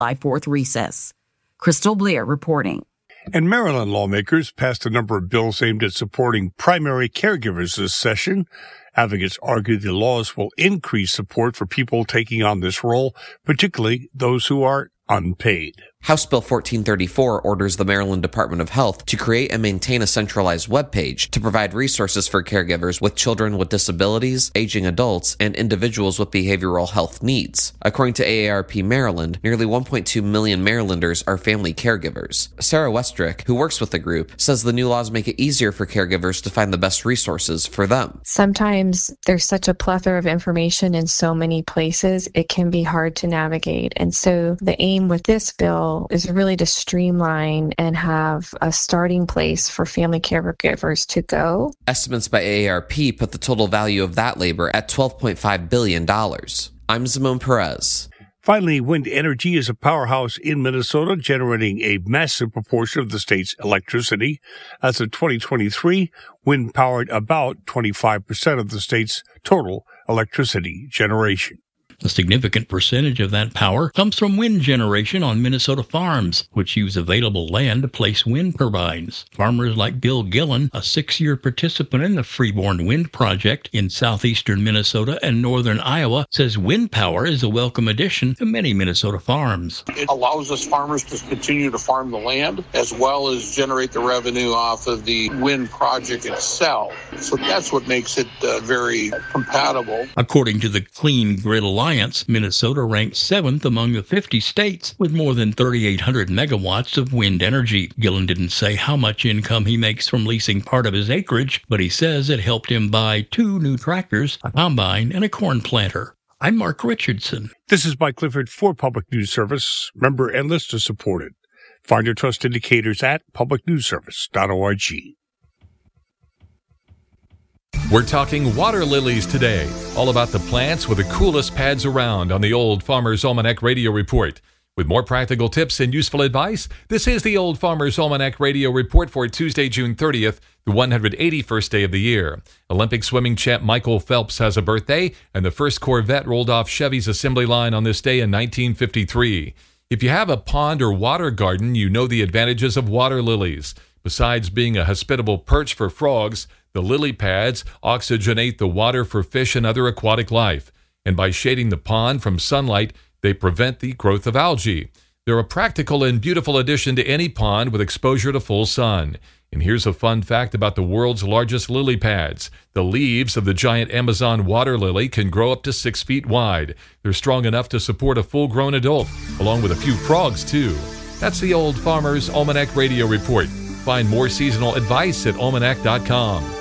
July 4th recess. Crystal Blair reporting. And Maryland lawmakers passed a number of bills aimed at supporting primary caregivers this session. Advocates argue the laws will increase support for people taking on this role, particularly those who are unpaid. House Bill 1434 orders the Maryland Department of Health to create and maintain a centralized webpage to provide resources for caregivers with children with disabilities, aging adults, and individuals with behavioral health needs. According to AARP Maryland, nearly 1.2 million Marylanders are family caregivers. Sarah Westrick, who works with the group, says the new laws make it easier for caregivers to find the best resources for them. Sometimes there's such a plethora of information in so many places, it can be hard to navigate. And so the aim with this bill is really to streamline and have a starting place for family caregivers to go. Estimates by AARP put the total value of that labor at $12.5 billion. I'm Simone Perez. Finally, wind energy is a powerhouse in Minnesota, generating a massive proportion of the state's electricity. As of 2023, wind powered about 25% of the state's total electricity generation. A significant percentage of that power comes from wind generation on Minnesota farms, which use available land to place wind turbines. Farmers like Bill Gillen, a 6-year participant in the Freeborn Wind Project in southeastern Minnesota and northern Iowa, says wind power is a welcome addition to many Minnesota farms. It allows us farmers to continue to farm the land as well as generate the revenue off of the wind project itself. So that's what makes it very compatible. According to the Clean Grid Alliance, Minnesota ranks 7th among the 50 states with more than 3,800 megawatts of wind energy. Gillen didn't say how much income he makes from leasing part of his acreage, but he says it helped him buy 2 new tractors, a combine, and a corn planter. I'm Mark Richardson. This is Mike Clifford for Public News Service. Member and listener supported. Find your trust indicators at publicnewsservice.org. We're talking water lilies today, all about the plants with the coolest pads around on the Old Farmer's Almanac Radio Report. With more practical tips and useful advice, this is the Old Farmer's Almanac Radio Report for Tuesday, June 30th, the 181st day of the year. Olympic swimming champ Michael Phelps has a birthday, and the first Corvette rolled off Chevy's assembly line on this day in 1953. If you have a pond or water garden, you know the advantages of water lilies. Besides being a hospitable perch for frogs, the lily pads oxygenate the water for fish and other aquatic life, and by shading the pond from sunlight, they prevent the growth of algae. They're a practical and beautiful addition to any pond with exposure to full sun. And here's a fun fact about the world's largest lily pads. The leaves of the giant Amazon water lily can grow up to 6 feet wide. They're strong enough to support a full-grown adult, along with a few frogs, too. That's the Old Farmer's Almanac Radio Report. Find more seasonal advice at almanac.com.